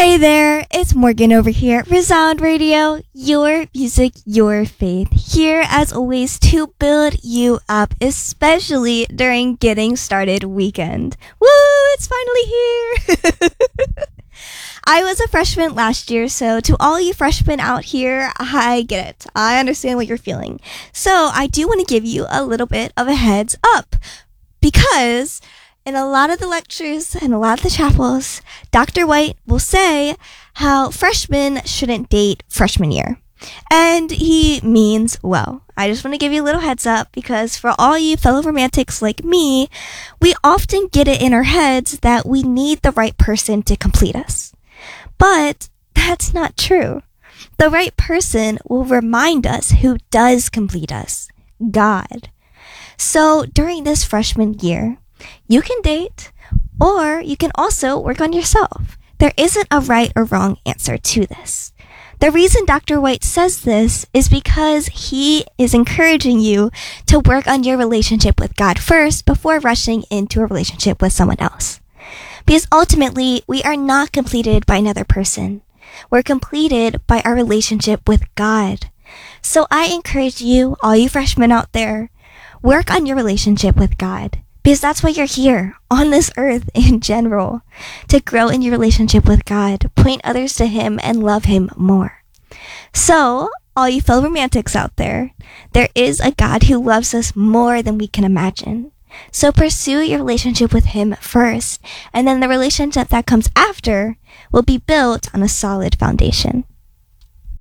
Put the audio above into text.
Hey there, it's Morgan over here at Resound Radio, your music, your faith. Here, as always, to build you up, especially during Getting Started weekend. Woo, it's finally here! I was a freshman last year, so to all you freshmen out here, I get it. I understand what you're feeling. So I do want to give you a little bit of a heads up, because in a lot of the lectures and a lot of the chapels, Dr. White will say how freshmen shouldn't date freshman year. And he means well. I just want to give you a little heads up because for all you fellow romantics like me, we often get it in our heads that we need the right person to complete us. But that's not true. The right person will remind us who does complete us, God. So during this freshman year, you can date, or you can also work on yourself. There isn't a right or wrong answer to this. The reason Dr. White says this is because he is encouraging you to work on your relationship with God first before rushing into a relationship with someone else. Because ultimately, we are not completed by another person. We're completed by our relationship with God. So I encourage you, all you freshmen out there, work on your relationship with God. Because that's why you're here on this earth in general, to grow in your relationship with God, point others to Him, and love Him more. So, all you fellow romantics out there is a God who loves us more than we can imagine. So pursue your relationship with Him first, and then the relationship that comes after will be built on a solid foundation.